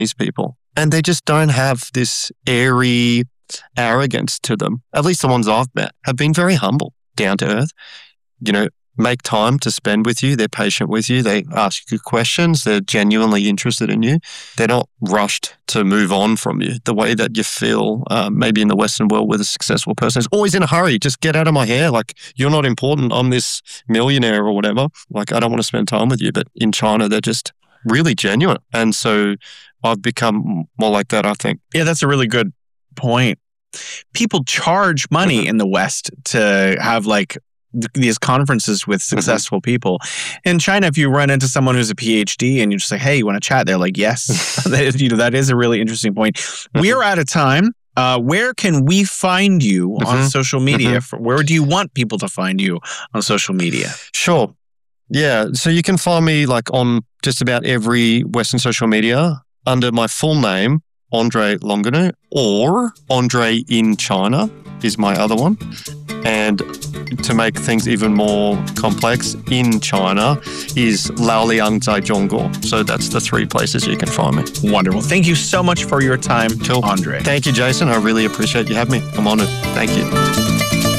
Chinese people. And they just don't have this airy arrogance to them. At least the ones I've met have been very humble, down to earth, make time to spend with you. They're patient with you. They ask you questions. They're genuinely interested in you. They're not rushed to move on from you the way that you feel maybe in the Western world with a successful person is always in a hurry. Just get out of my hair. Like, you're not important. I'm this millionaire or whatever. Like, I don't want to spend time with you. But in China, they're just really genuine. And so I've become more like that, I think. Yeah, that's a really good point. People charge money in the West to have like these conferences with successful people. In China, if you run into someone who's a PhD and you just say, hey, you want to chat? They're like, yes. That is a really interesting point. We're out of time. Where can we find you on social media? Where do you want people to find you on social media? Sure. Yeah. So you can find me like on just about every Western social media under my full name, Andre Longaneau, or Andre in China is my other one. And to make things even more complex, in China is Laoliang Zai Zhongguo. So that's the 3 places you can find me. Wonderful. Thank you so much for your time, Andre. Thank you, Jason. I really appreciate you having me. I'm honored. Thank you.